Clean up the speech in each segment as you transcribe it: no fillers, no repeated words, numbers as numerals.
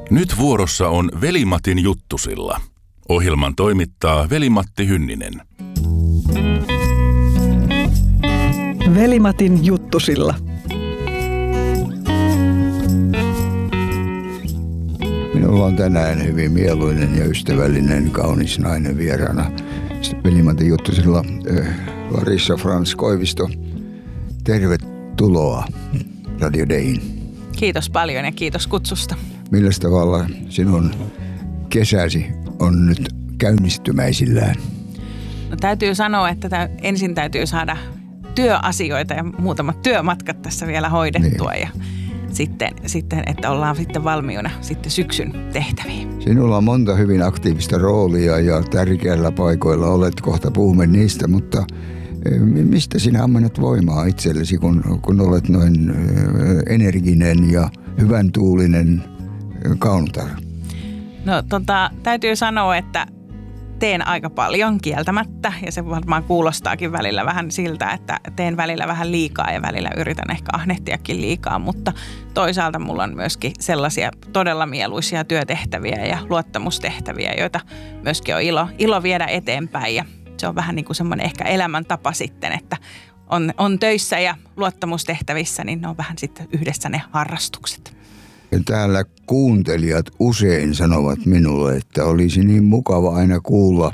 Nyt vuorossa on Veli-Matin juttusilla. Ohjelman toimittaa Veli-Matti Hynninen. Veli-Matin juttusilla. Minulla on tänään hyvin mieluinen ja ystävällinen, kaunis nainen vieraana. Veli-Matin juttusilla Larissa Frans Koivisto. Tervetuloa Radio Dayin. Kiitos paljon ja kiitos kutsusta. Millä tavalla sinun kesäsi on nyt käynnistymäisillään? No, täytyy sanoa, että ensin täytyy saada työasioita ja muutamat työmatkat tässä vielä hoidettua niin. Ja sitten, että ollaan sitten valmiina sitten syksyn tehtäviin. Sinulla on monta hyvin aktiivista roolia ja tärkeillä paikoilla olet, kohta puhumme niistä, mutta mistä sinä ammennat voimaa itsellesi, kun olet noin energinen ja hyvän tuulinen kaunotar? No täytyy sanoa, että teen aika paljon kieltämättä ja se varmaan kuulostaakin välillä vähän siltä, että teen välillä vähän liikaa ja välillä yritän ehkä ahnehtiakin liikaa, mutta toisaalta mulla on myöskin sellaisia todella mieluisia työtehtäviä ja luottamustehtäviä, joita myöskin on ilo viedä eteenpäin ja se on vähän niin kuin semmoinen ehkä elämäntapa sitten, että on töissä ja luottamustehtävissä, niin ne on vähän sitten yhdessä ne harrastukset. Ja täällä kuuntelijat usein sanovat minulle, että olisi niin mukava aina kuulla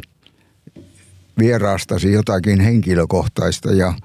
vieraastasi jotakin henkilökohtaista ja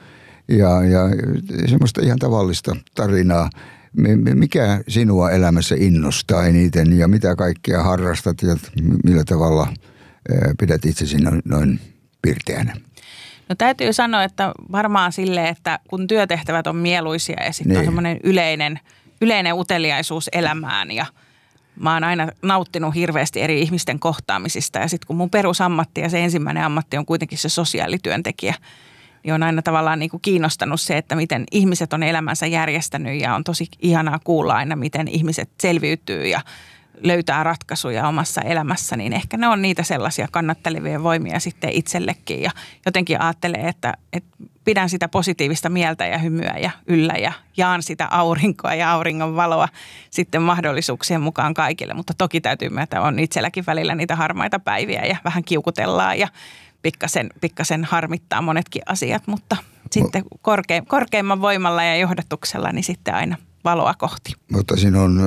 semmoista ihan tavallista tarinaa. Mikä sinua elämässä innostaa eniten ja mitä kaikkea harrastat ja millä tavalla pidät itsesi noin pirteänä? No täytyy sanoa, että varmaan silleen, että kun työtehtävät on mieluisia ja sitten on semmoinen yleinen uteliaisuus elämään ja mä oon aina nauttinut hirveästi eri ihmisten kohtaamisista ja sitten kun mun perusammatti ja se ensimmäinen ammatti on kuitenkin se sosiaalityöntekijä, niin on aina tavallaan niin kuin kiinnostanut se, että miten ihmiset on elämänsä järjestänyt ja on tosi ihanaa kuulla aina, miten ihmiset selviytyy ja löytää ratkaisuja omassa elämässä, niin ehkä ne on niitä sellaisia kannattelevia voimia sitten itsellekin ja jotenkin ajattelee, että pidän sitä positiivista mieltä ja hymyä ja yllä ja jaan sitä aurinkoa ja auringon valoa sitten mahdollisuuksien mukaan kaikille, mutta toki täytyy myöntää, on itselläkin välillä niitä harmaita päiviä ja vähän kiukutellaan ja pikkasen harmittaa monetkin asiat, mutta sitten korkeimman voimalla ja johdatuksella niin sitten aina valoa kohti. Mutta sinun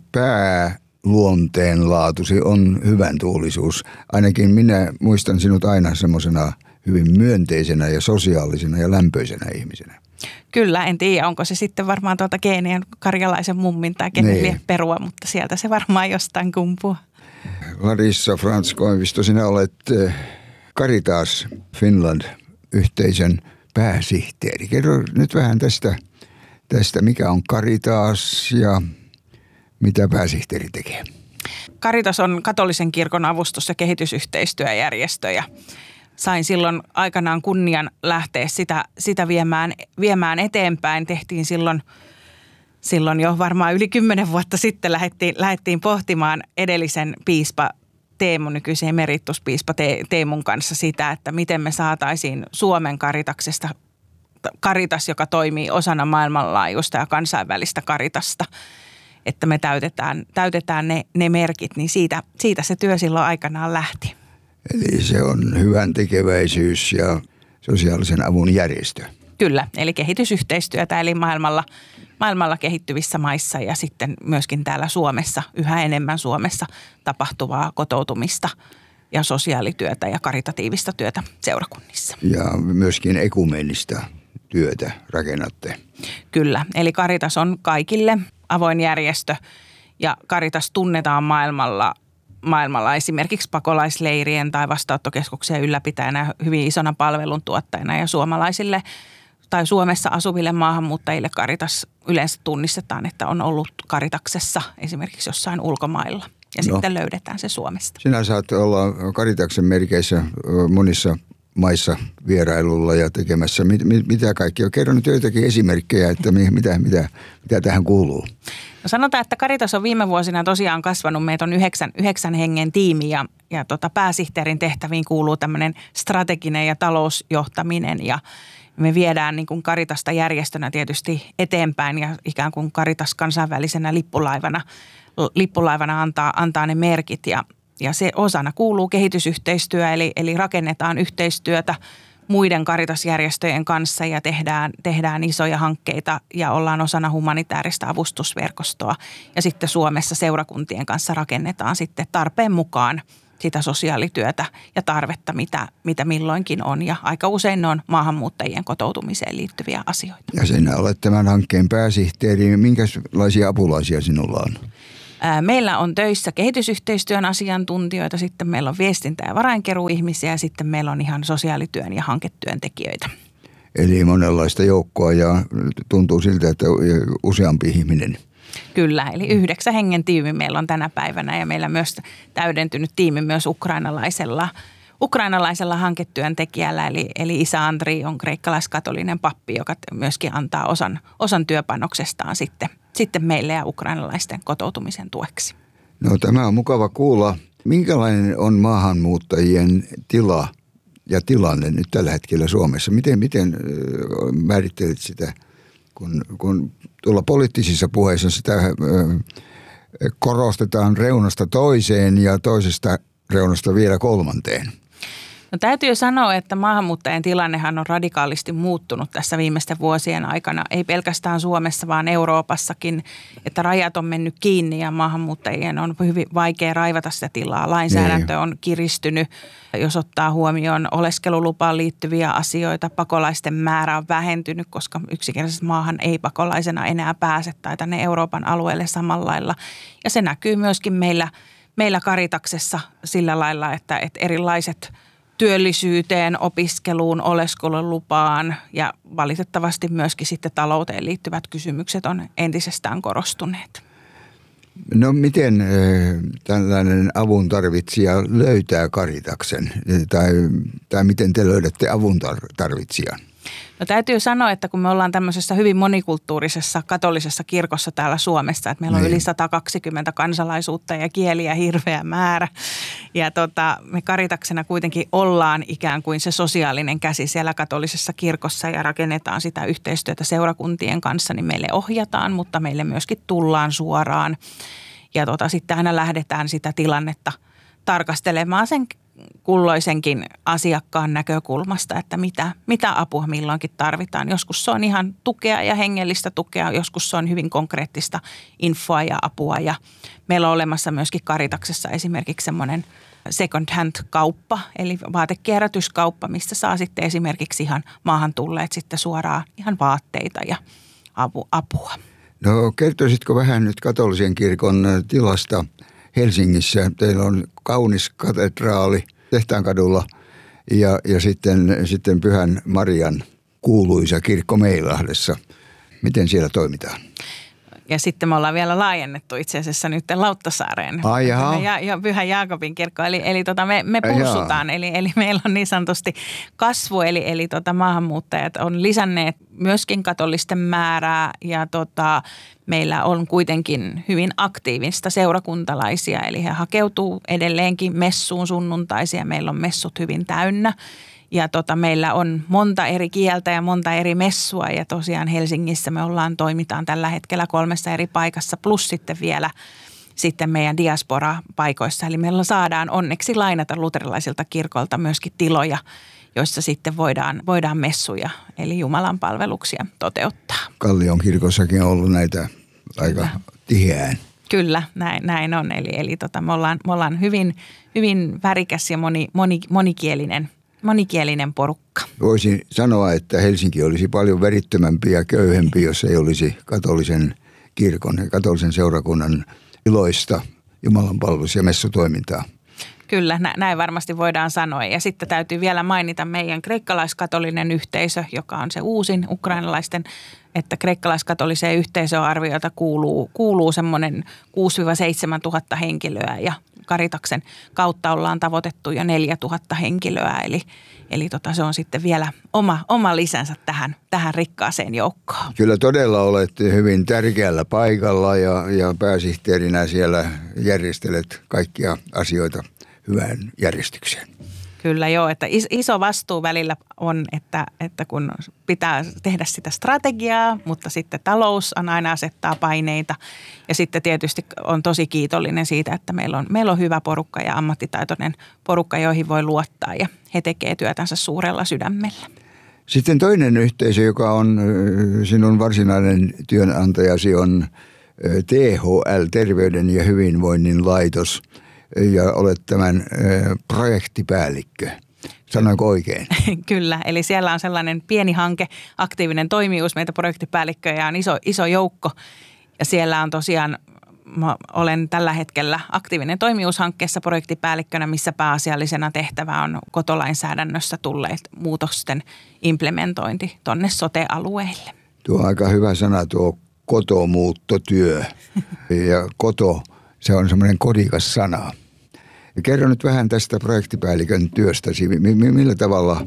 pääluonteenlaatusi on hyvän tuulisuus. Ainakin minä muistan sinut aina semmoisena hyvin myönteisenä ja sosiaalisena ja lämpöisenä ihmisenä. Kyllä, en tiedä, onko se sitten varmaan tuolta geenien karjalaisen mummin tai kenen perua, mutta sieltä se varmaan jostain kumpuaa. Larissa Frans Koivisto, sinä olet Caritas Finland-yhteisön pääsihteeri. Kerro nyt vähän tästä, mikä on Caritas ja mitä pääsihteeri tekee. Caritas on katolisen kirkon avustus- ja kehitysyhteistyöjärjestö ja sain silloin aikanaan kunnian lähteä sitä viemään eteenpäin. Tehtiin silloin jo varmaan yli 10 vuotta sitten lähdettiin pohtimaan edellisen piispa Teemun, nykyisen emerituspiispa Teemun kanssa sitä, että miten me saataisiin Suomen Caritaksesta Caritas, joka toimii osana maailmanlaajuista ja kansainvälistä Caritasta, että me täytetään ne merkit, niin siitä se työ silloin aikanaan lähti. Eli se on hyvän tekeväisyys ja sosiaalisen avun järjestö. Kyllä, eli kehitysyhteistyötä, eli maailmalla kehittyvissä maissa ja sitten myöskin täällä Suomessa, yhä enemmän Suomessa tapahtuvaa kotoutumista ja sosiaalityötä ja karitatiivista työtä seurakunnissa. Ja myöskin ekumeenista työtä rakennatte. Kyllä, eli Caritas on kaikille avoin järjestö ja Caritas tunnetaan maailmalla esimerkiksi pakolaisleirien tai vastaanottokeskuksien ylläpitäjänä hyvin isona palveluntuottajana ja suomalaisille tai Suomessa asuville maahanmuuttajille Caritas yleensä tunnistetaan, että on ollut Caritaksessa esimerkiksi jossain ulkomailla ja sitten löydetään se Suomesta. Sinä saat olla Caritaksen merkeissä monissa maissa vierailulla ja tekemässä mitä kaikkea. Kerro nyt joitakin esimerkkejä, että mitä tähän kuuluu. No sanotaan, että Caritas on viime vuosina tosiaan kasvanut. Meitä on 9 hengen tiimi ja pääsihteerin tehtäviin kuuluu tämmöinen strateginen ja talousjohtaminen ja Me viedään niin kuin Caritasta järjestönä tietysti eteenpäin ja ikään kuin Caritas kansainvälisenä lippulaivana antaa ne merkit ja se osana kuuluu kehitysyhteistyö, eli rakennetaan yhteistyötä muiden Caritas-järjestöjen kanssa ja tehdään isoja hankkeita ja ollaan osana humanitaarista avustusverkostoa. Ja sitten Suomessa seurakuntien kanssa rakennetaan sitten tarpeen mukaan sitä sosiaalityötä ja tarvetta, mitä milloinkin on. Ja aika usein ne on maahanmuuttajien kotoutumiseen liittyviä asioita. Ja sinä olet tämän hankkeen pääsihteeri. Minkälaisia apulaisia sinulla on? Meillä on töissä kehitysyhteistyön asiantuntijoita, sitten meillä on viestintä- ja varainkeruuihmisiä ja sitten meillä on ihan sosiaalityön ja hanketyöntekijöitä. Eli monenlaista joukkoa ja tuntuu siltä, että useampi ihminen. Kyllä, eli 9 hengen tiimi meillä on tänä päivänä ja meillä myös täydentynyt tiimi myös ukrainalaisella hanketyöntekijällä, eli isä Andri on kreikkalaiskatolinen pappi, joka myöskin antaa osan työpanoksestaan sitten meille ja ukrainalaisten kotoutumisen tueksi. No tämä on mukava kuulla. Minkälainen on maahanmuuttajien tila ja tilanne nyt tällä hetkellä Suomessa? Miten määrittelet sitä, kun tuolla poliittisissa puheissa sitä korostetaan reunasta toiseen ja toisesta reunasta vielä kolmanteen? No täytyy sanoa, että maahanmuuttajien tilannehan on radikaalisti muuttunut tässä viimeisten vuosien aikana. Ei pelkästään Suomessa, vaan Euroopassakin, että rajat on mennyt kiinni ja maahanmuuttajien on hyvin vaikea raivata sitä tilaa. Lainsäädäntö on kiristynyt, jos ottaa huomioon oleskelulupaan liittyviä asioita. Pakolaisten määrä on vähentynyt, koska yksinkertaisesti maahan ei pakolaisena enää pääse tai tänne Euroopan alueelle samalla lailla. Ja se näkyy myöskin meillä Caritaksessa sillä lailla, että erilaiset työllisyyteen, opiskeluun, oleskelulupaan ja valitettavasti myöskin sitten talouteen liittyvät kysymykset on entisestään korostuneet. No miten tällainen avun tarvitsija löytää Caritaksen tai miten te löydätte avun tarvitsijan? No täytyy sanoa, että kun me ollaan tämmöisessä hyvin monikulttuurisessa katolisessa kirkossa täällä Suomessa, että meillä on yli 120 kansalaisuutta ja kieliä hirveä määrä. Ja me Caritaksena kuitenkin ollaan ikään kuin se sosiaalinen käsi siellä katolisessa kirkossa ja rakennetaan sitä yhteistyötä seurakuntien kanssa, niin meille ohjataan, mutta meille myöskin tullaan suoraan. Ja sitten aina lähdetään sitä tilannetta tarkastelemaan sen kulloisenkin asiakkaan näkökulmasta, että mitä apua milloinkin tarvitaan. Joskus se on ihan tukea ja hengellistä tukea, joskus se on hyvin konkreettista infoa ja apua. Ja meillä on olemassa myöskin Caritaksessa esimerkiksi semmoinen second hand kauppa, eli vaatekierrätyskauppa, mistä saa sitten esimerkiksi ihan maahan tulleet sitten suoraan ihan vaatteita ja apua. No kertoisitko vähän nyt katolisen kirkon tilasta Helsingissä? Teillä on kaunis katedraali Tehtaankadulla ja sitten Pyhän Marian kuuluisa kirkko Meilahdessa. Miten siellä toimitaan? Ja sitten me ollaan vielä laajennettu itse asiassa nyt Lauttasaareen. Ja Pyhän Jaakobin kirkko. Eli me pursutaan. Eli meillä on niin sanotusti kasvu. Eli maahanmuuttajat on lisänneet myöskin katolisten määrää. Ja meillä on kuitenkin hyvin aktiivista seurakuntalaisia. Eli he hakeutuu edelleenkin messuun sunnuntaisia. Meillä on messut hyvin täynnä. Ja meillä on monta eri kieltä ja monta eri messua ja tosiaan Helsingissä me toimitaan tällä hetkellä 3 eri paikassa plus sitten vielä meidän diaspora-paikoissa. Eli meillä saadaan onneksi lainata luterilaisilta kirkolta myöskin tiloja, joissa sitten voidaan messuja eli Jumalan palveluksia toteuttaa. Kallion kirkossakin on ollut näitä aika tiheään. Kyllä, näin on. Eli me ollaan hyvin värikäs ja monikielinen porukka. Voisin sanoa, että Helsinki olisi paljon värittömämpi ja köyhempi, jos ei olisi katolisen kirkon ja katolisen seurakunnan iloista jumalanpalvelus- ja messutoimintaa. Kyllä, näin varmasti voidaan sanoa. Ja sitten täytyy vielä mainita meidän kreikkalaiskatolinen yhteisö, joka on se uusin ukrainalaisten, että kreikkalaiskatoliseen yhteisöön arviota kuuluu semmoinen 6-7 tuhatta henkilöä ja Caritaksen kautta ollaan tavoitettu jo 4 000 henkilöä. Eli se on sitten vielä oma lisänsä tähän rikkaaseen joukkoon. Kyllä todella olet hyvin tärkeällä paikalla ja pääsihteerinä siellä järjestelet kaikkia asioita hyvään järjestykseen. Kyllä joo, että iso vastuu välillä on, että kun pitää tehdä sitä strategiaa, mutta sitten talous on aina asettaa paineita. Ja sitten tietysti on tosi kiitollinen siitä, että meillä on hyvä porukka ja ammattitaitoinen porukka, joihin voi luottaa ja he tekee työtänsä suurella sydämellä. Sitten toinen yhteisö, joka on sinun varsinainen työnantajasi, on THL, Terveyden ja hyvinvoinnin laitos, ja olet tämän projektipäällikkö. Sanoinko oikein? Kyllä, eli siellä on sellainen pieni hanke, aktiivinen toimijuus, meitä projektipäällikköjä on iso joukko. Ja siellä on tosiaan, olen tällä hetkellä aktiivinen toimijuushankkeessa projektipäällikkönä, missä pääasiallisena tehtävä on kotolainsäädännössä tulleet muutosten implementointi tuonne sote-alueille. Tuo on aika hyvä sana, tuo kotomuuttotyö. Ja koto, se on semmoinen kodikas sana. Kerro nyt vähän tästä projektipäällikön työstäsi. Millä tavalla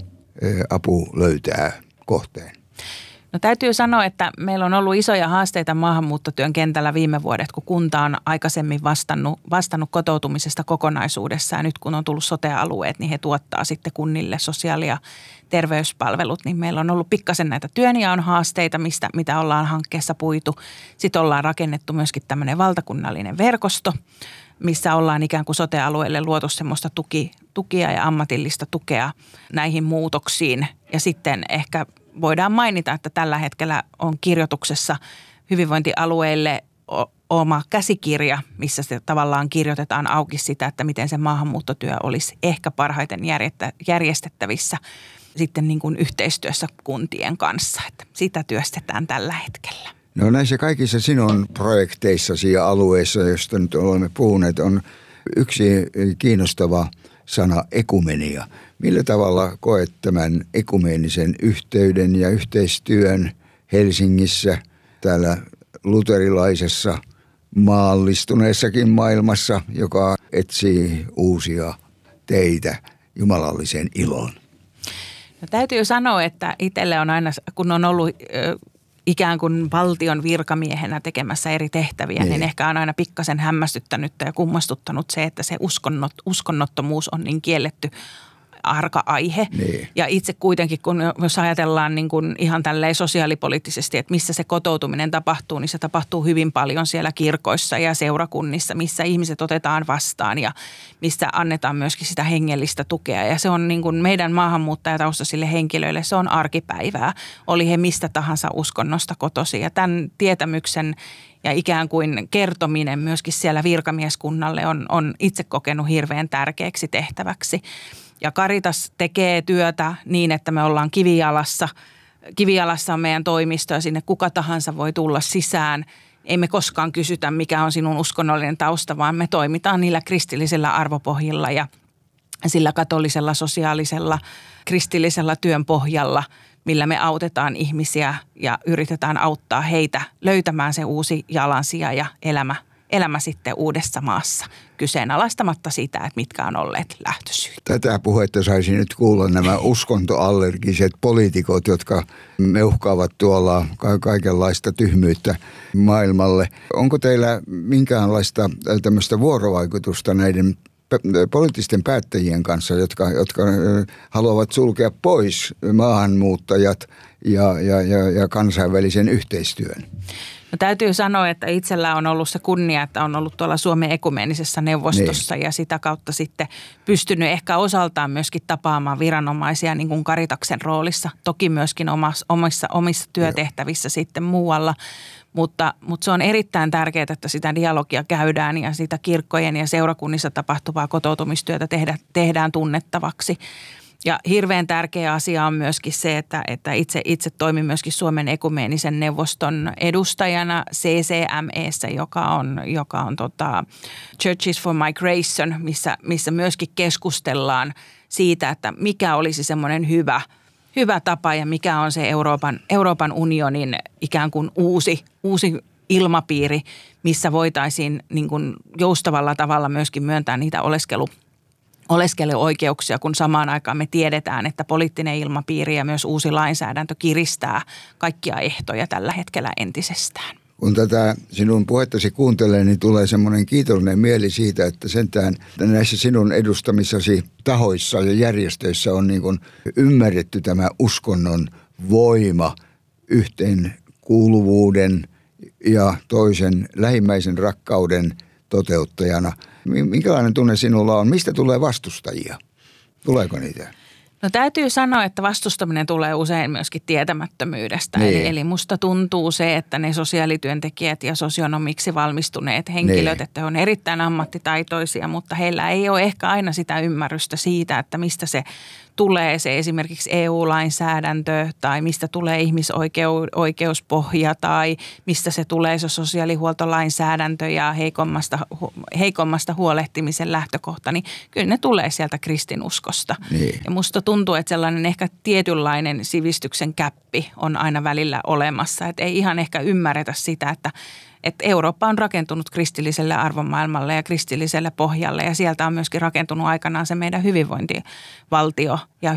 apu löytää kohteen? No täytyy sanoa, että meillä on ollut isoja haasteita maahanmuuttotyön kentällä viime vuodet, kun kunta on aikaisemmin vastannut kotoutumisesta kokonaisuudessaan. Ja nyt kun on tullut sote-alueet, niin he tuottaa sitten kunnille sosiaali- ja terveyspalvelut. Niin meillä on ollut pikkasen näitä työnjaon haasteita, mitä ollaan hankkeessa puitu. Sitten ollaan rakennettu myöskin tämmöinen valtakunnallinen verkosto, missä ollaan ikään kuin sote-alueelle luotu semmoista tukia ja ammatillista tukea näihin muutoksiin. Ja sitten ehkä voidaan mainita, että tällä hetkellä on kirjoituksessa hyvinvointialueille oma käsikirja, missä se tavallaan kirjoitetaan auki sitä, että miten se maahanmuuttotyö olisi ehkä parhaiten järjestettävissä sitten niin kuin yhteistyössä kuntien kanssa. Että sitä työstetään tällä hetkellä. No näissä kaikissa sinun projekteissasi ja alueissa, joista nyt olemme puhuneet, on yksi kiinnostava sana ekumenia. Millä tavalla koet tämän ekumeenisen yhteyden ja yhteistyön Helsingissä, täällä luterilaisessa maallistuneessakin maailmassa, joka etsii uusia teitä jumalalliseen iloon? No, täytyy sanoa, että itselle on aina, kun on ollut ikään kuin valtion virkamiehenä tekemässä eri tehtäviä, niin ehkä on aina pikkasen hämmästyttänyt ja kummastuttanut se, että se uskonnottomuus on niin kielletty arka aihe. Niin. Ja itse kuitenkin, jos ajatellaan niin kuin ihan tälleen sosiaalipoliittisesti, että missä se kotoutuminen tapahtuu, niin se tapahtuu hyvin paljon siellä kirkoissa ja seurakunnissa, missä ihmiset otetaan vastaan ja missä annetaan myöskin sitä hengellistä tukea. Ja se on niin kuin meidän maahanmuuttajataustaisille henkilöille, se on arkipäivää. Oli he mistä tahansa uskonnosta kotoisin. Ja tämän tietämyksen ja ikään kuin kertominen myöskin siellä virkamieskunnalle on itse kokenut hirveän tärkeäksi tehtäväksi. Ja Caritas tekee työtä niin, että me ollaan Kivijalassa. Kivijalassa on meidän toimisto ja sinne kuka tahansa voi tulla sisään. Ei me koskaan kysytä, mikä on sinun uskonnollinen tausta, vaan me toimitaan niillä kristillisillä arvopohjilla ja sillä katolisella, sosiaalisella, kristillisellä työn pohjalla, millä me autetaan ihmisiä ja yritetään auttaa heitä löytämään se uusi jalansija ja elämä sitten uudessa maassa, kyseenalaistamatta sitä, että mitkä on olleet lähtösyyt. Tätä puhetta saisi nyt kuulla nämä uskontoallergiset poliitikot, jotka meuhkaavat tuolla kaikenlaista tyhmyyttä maailmalle. Onko teillä minkäänlaista tämmöistä vuorovaikutusta näiden poliittisten päättäjien kanssa, jotka haluavat sulkea pois maahanmuuttajat ja kansainvälisen yhteistyön? No, täytyy sanoa, että itsellä on ollut se kunnia, että on ollut tuolla Suomen ekumeenisessa neuvostossa ja sitä kautta sitten pystynyt ehkä osaltaan myöskin tapaamaan viranomaisia niin kuin Caritaksen roolissa. Toki myöskin omissa työtehtävissä sitten muualla, mutta se on erittäin tärkeää, että sitä dialogia käydään ja sitä kirkkojen ja seurakunnissa tapahtuvaa kotoutumistyötä tehdään tunnettavaksi. Ja hirveän tärkeä asia on myöskin se, että itse toimin myöskin Suomen ekumeenisen neuvoston edustajana CCME:ssä, joka on Churches for Migration, missä myöskin keskustellaan siitä, että mikä olisi semmoinen hyvä tapa ja mikä on se Euroopan unionin ikään kuin uusi ilmapiiri, missä voitaisiin niin kuin joustavalla tavalla myöskin myöntää niitä oleskeluoikeuksia, kun samaan aikaan me tiedetään, että poliittinen ilmapiiri ja myös uusi lainsäädäntö kiristää kaikkia ehtoja tällä hetkellä entisestään. kun tätä sinun puhettasi kuuntelee, niin tulee semmoinen kiitollinen mieli siitä, että sentään näissä sinun edustamissasi tahoissa ja järjestöissä on niin kuin ymmärretty tämä uskonnon voima yhteenkuuluvuuden ja toisen lähimmäisen rakkauden toteuttajana. Minkälainen tunne sinulla on? Mistä tulee vastustajia? Tuleeko niitä? No täytyy sanoa, että vastustaminen tulee usein myöskin tietämättömyydestä. Niin. Eli musta tuntuu se, että ne sosiaalityöntekijät ja sosionomiksi valmistuneet henkilöt, että he on erittäin ammattitaitoisia, mutta heillä ei ole ehkä aina sitä ymmärrystä siitä, että mistä se tulee se esimerkiksi EU-lainsäädäntö tai mistä tulee ihmisoikeuspohja tai mistä se tulee se sosiaalihuoltolainsäädäntö ja heikommasta huolehtimisen lähtökohta, niin kyllä ne tulee sieltä kristinuskosta. Niin. Ja musta tuntuu, että sellainen ehkä tietynlainen sivistyksen käppi on aina välillä olemassa, että ei ihan ehkä ymmärretä sitä, että Eurooppa on rakentunut kristilliselle arvomaailmalle ja kristilliselle pohjalle ja sieltä on myöskin rakentunut aikanaan se meidän hyvinvointivaltio ja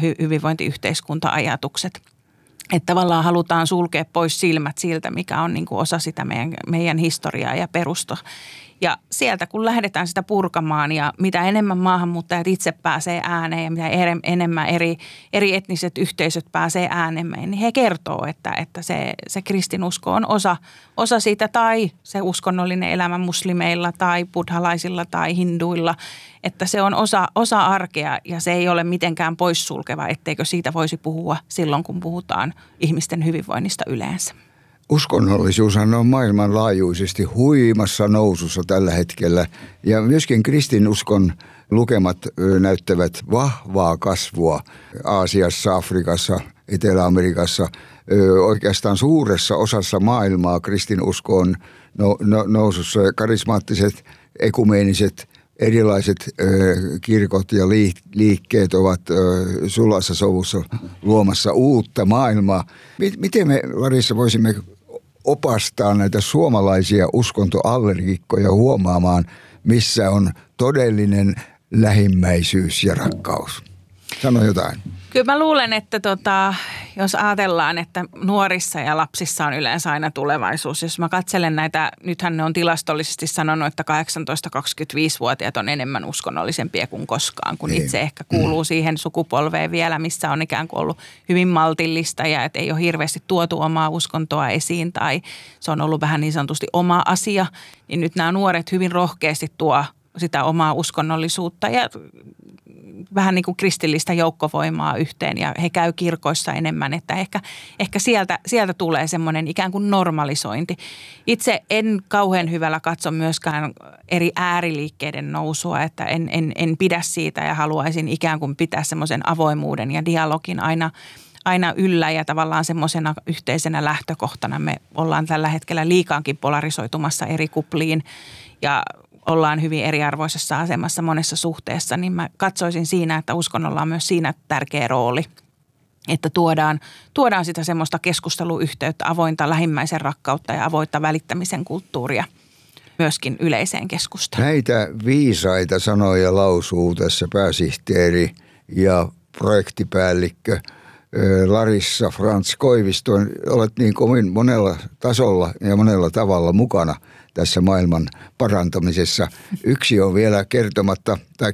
hyvinvointiyhteiskunta-ajatukset. Että tavallaan halutaan sulkea pois silmät siltä, mikä on niin kuin osa sitä meidän historiaa ja perusta. Ja sieltä kun lähdetään sitä purkamaan ja mitä enemmän maahanmuuttajat itse pääsee ääneen ja mitä enemmän eri etniset yhteisöt pääsee äänemään, niin he kertoo, että se kristinusko on osa siitä tai se uskonnollinen elämä muslimeilla tai buddhalaisilla tai hinduilla, että se on osa arkea ja se ei ole mitenkään poissulkeva, etteikö siitä voisi puhua silloin, kun puhutaan ihmisten hyvinvoinnista yleensä. Uskonnollisuushan on maailmanlaajuisesti huimassa nousussa tällä hetkellä ja myöskin kristinuskon lukemat näyttävät vahvaa kasvua Aasiassa, Afrikassa, Etelä-Amerikassa. Oikeastaan suuressa osassa maailmaa kristinusko on nousussa. Karismaattiset, ekumeeniset, erilaiset kirkot ja liikkeet ovat sulassa sovussa luomassa uutta maailmaa. Miten me, Larissa, voisimme opastaa näitä suomalaisia uskontoallergikkoja huomaamaan, missä on todellinen lähimmäisyys ja rakkaus? Sano jotain. Kyllä mä luulen, että jos ajatellaan, että nuorissa ja lapsissa on yleensä aina tulevaisuus. Jos mä katselen näitä, nythän ne on tilastollisesti sanonut, että 18-25-vuotiaat on enemmän uskonnollisempia kuin koskaan, kun itse ehkä kuuluu siihen sukupolveen vielä, missä on ikään kuin ollut hyvin maltillista ja että ei ole hirveästi tuotu omaa uskontoa esiin tai se on ollut vähän niin sanotusti oma asia. Niin nyt nämä nuoret hyvin rohkeasti tuo sitä omaa uskonnollisuutta ja vähän niin kuin kristillistä joukkovoimaa yhteen ja he käy kirkoissa enemmän, että ehkä sieltä tulee semmoinen ikään kuin normalisointi. Itse en kauhean hyvällä katso myöskään eri ääriliikkeiden nousua, että en pidä siitä ja haluaisin ikään kuin pitää semmoisen avoimuuden ja dialogin aina yllä ja tavallaan semmoisena yhteisenä lähtökohtana me ollaan tällä hetkellä liikaankin polarisoitumassa eri kupliin ja ollaan hyvin eriarvoisessa asemassa monessa suhteessa, niin mä katsoisin siinä, että uskonnolla on myös siinä tärkeä rooli, että tuodaan sitä semmoista keskusteluyhteyttä, avointa lähimmäisen rakkautta ja avointa välittämisen kulttuuria myöskin yleiseen keskusteluun. Näitä viisaita sanoja lausuu tässä pääsihteeri ja projektipäällikkö Larissa Frans Koivisto. Olet niin kovin monella tasolla ja monella tavalla mukana tässä maailman parantamisessa. Yksi on vielä kertomatta tai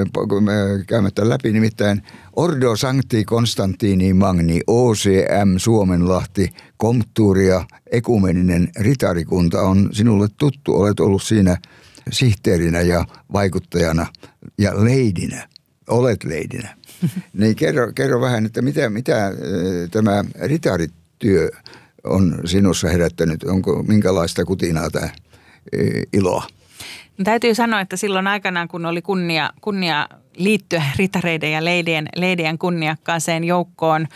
käymättä läpi, nimittäin Ordo Sancti Constantini Magni, OCM Suomenlahti, Komtuuria, ekumeninen ritarikunta on sinulle tuttu. Olet ollut siinä sihteerinä ja vaikuttajana ja leidinä. Olet leidinä. Niin kerro vähän, että mitä tämä ritarityö on sinussa herättänyt? Onko minkälaista kutinaa tämä iloa? No, täytyy sanoa, että silloin aikanaan, kun oli kunnia liittyä ritareiden ja leidien kunniakkaaseen joukkoon,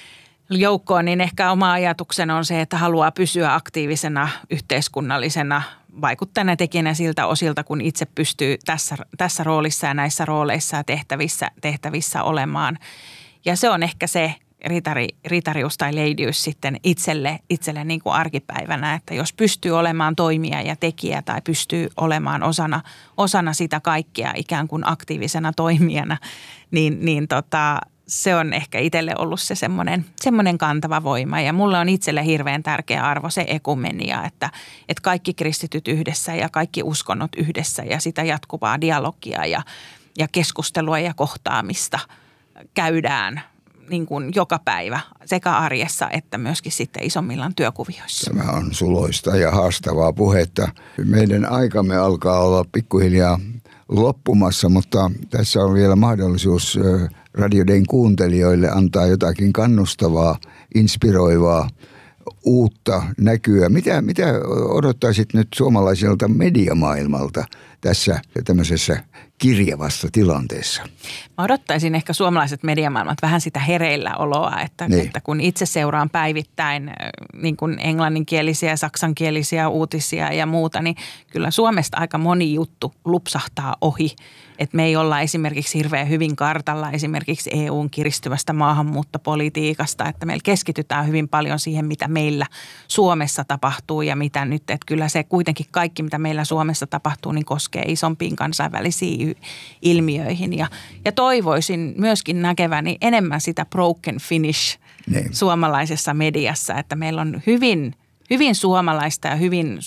niin ehkä oma ajatuksena on se, että haluaa pysyä aktiivisena yhteiskunnallisena vaikuttajana tekijänä siltä osilta, kun itse pystyy tässä roolissa ja näissä rooleissa ja tehtävissä olemaan. Ja se on ehkä se ritarius tai leidiys sitten itselle niin kuin arkipäivänä, että jos pystyy olemaan toimija ja tekijä tai pystyy olemaan osana sitä kaikkea ikään kuin aktiivisena toimijana, niin se on ehkä itselle ollut se semmoinen kantava voima. Ja mulle on itselle hirveän tärkeä arvo se ekumenia, että kaikki kristityt yhdessä ja kaikki uskonnot yhdessä ja sitä jatkuvaa dialogia ja keskustelua ja kohtaamista käydään niin kuin joka päivä sekä arjessa että myöskin sitten isommillaan työkuvioissa. Tämä on suloista ja haastavaa puhetta. Meidän aikamme alkaa olla pikkuhiljaa loppumassa, mutta tässä on vielä mahdollisuus Radio Dayn kuuntelijoille antaa jotakin kannustavaa, inspiroivaa, uutta näkyä. Mitä odottaisit nyt suomalaiselta mediamaailmalta tässä tämmöisessä kirjavassa tilanteessa? Mä odottaisin ehkä suomalaiset mediamaailmat vähän sitä hereilläoloa, että kun itse seuraan päivittäin niin kuin englanninkielisiä, saksankielisiä uutisia ja muuta, niin kyllä Suomesta aika moni juttu lupsahtaa ohi. Että me ei olla esimerkiksi hirveän hyvin kartalla esimerkiksi EU:n kiristyvästä maahanmuuttopolitiikasta, että meillä keskitytään hyvin paljon siihen, mitä meillä Suomessa tapahtuu ja mitä nyt, että kyllä se kuitenkin kaikki, mitä meillä Suomessa tapahtuu, niin koskee isompiin kansainvälisiin ilmiöihin. Ja toivoisin myöskin näkeväni enemmän sitä broken finish suomalaisessa mediassa, että meillä on hyvin suomalaista ja hyvin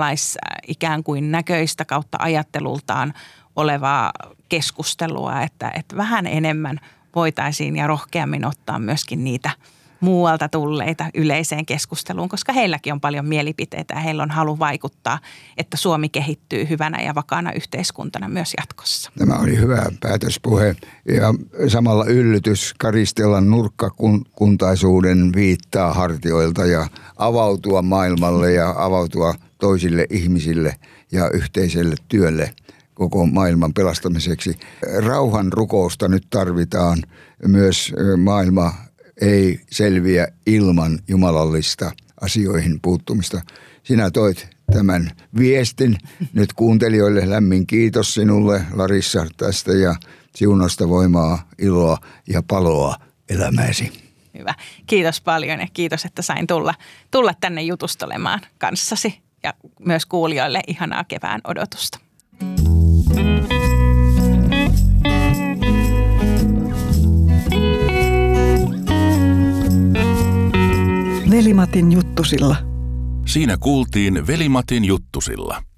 ikään kuin näköistä kautta ajattelultaan olevaa keskustelua, että vähän enemmän voitaisiin ja rohkeammin ottaa myöskin niitä muualta tulleita yleiseen keskusteluun, koska heilläkin on paljon mielipiteitä ja heillä on halu vaikuttaa, että Suomi kehittyy hyvänä ja vakaana yhteiskuntana myös jatkossa. Tämä oli hyvä päätöspuhe ja samalla yllytys karistella nurkkakuntaisuuden viittaa hartioilta ja avautua maailmalle ja avautua toisille ihmisille ja yhteiselle työlle koko maailman pelastamiseksi. Rauhan rukousta nyt tarvitaan. Myös maailma ei selviä ilman jumalallista asioihin puuttumista. Sinä toit tämän viestin nyt kuuntelijoille. Lämmin kiitos sinulle, Larissa, tästä ja siunasta voimaa, iloa ja paloa elämääsi. Hyvä. Kiitos paljon ja kiitos, että sain tulla tänne jutustelemaan kanssasi ja myös kuulijoille ihanaa kevään odotusta. Veli-Matin juttusilla. Siinä kuultiin Veli-Matin juttusilla.